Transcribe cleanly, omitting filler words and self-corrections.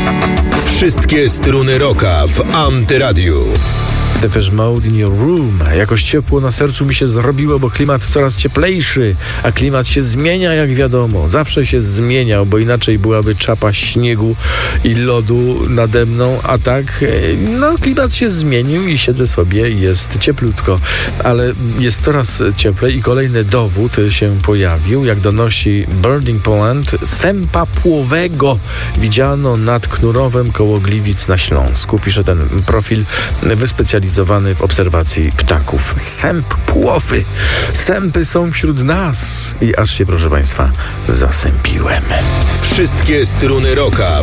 Wszystkie struny rocka w Antyradiu. Depeche Mode in your room. Jakoś ciepło na sercu mi się zrobiło, bo klimat coraz cieplejszy, a klimat się zmienia, jak wiadomo. Zawsze się zmieniał, bo inaczej byłaby czapa śniegu i lodu nade mną, a tak, klimat się zmienił i siedzę sobie i jest cieplutko. Ale jest coraz cieplej i kolejny dowód się pojawił. Jak donosi Burning Poland, sępa płowego widziano nad Knurowem koło Gliwic na Śląsku. Pisze ten profil wyspecjalizowany w obserwacji ptaków. Sęp płowy. Sępy są wśród nas. I aż się, proszę Państwa, zasępiłem. Wszystkie struny rocka